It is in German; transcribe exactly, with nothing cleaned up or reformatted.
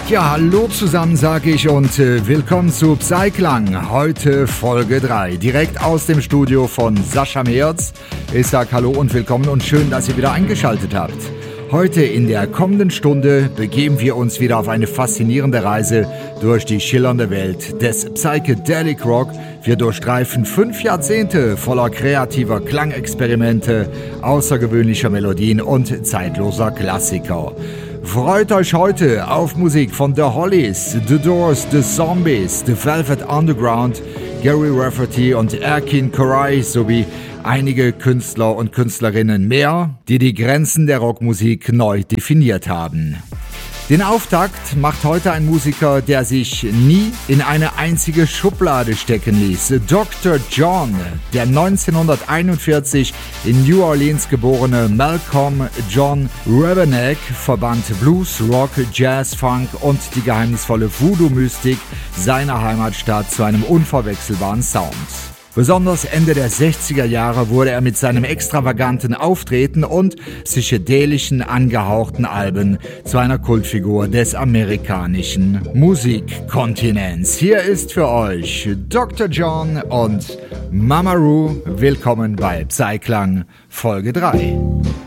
Ja, hallo zusammen, sage ich, und äh, willkommen zu Psyklang. Heute Folge drei, direkt aus dem Studio von Sascha Meerz. Ich sage hallo und willkommen und schön, dass ihr wieder eingeschaltet habt. Heute in der kommenden Stunde begeben wir uns wieder auf eine faszinierende Reise durch die schillernde Welt des Psychedelic Rock. Wir durchstreifen fünf Jahrzehnte voller kreativer Klangexperimente, außergewöhnlicher Melodien und zeitloser Klassiker. Freut euch heute auf Musik von The Hollies, The Doors, The Zombies, The Velvet Underground, Gary Rafferty und Erkin Koray sowie einige Künstler und Künstlerinnen mehr, die die Grenzen der Rockmusik neu definiert haben. Den Auftakt macht heute ein Musiker, der sich nie in eine einzige Schublade stecken ließ. Doktor John, der neunzehnhunderteinundvierzig in New Orleans geborene Malcolm John Rebennack, verband Blues, Rock, Jazz, Funk und die geheimnisvolle Voodoo-Mystik seiner Heimatstadt zu einem unverwechselbaren Sound. Besonders Ende der sechziger Jahre wurde er mit seinem extravaganten Auftreten und psychedelischen angehauchten Alben zu einer Kultfigur des amerikanischen Musikkontinents. Hier ist für euch Doktor John und Mama Ru. Willkommen bei Psyklang Folge drei.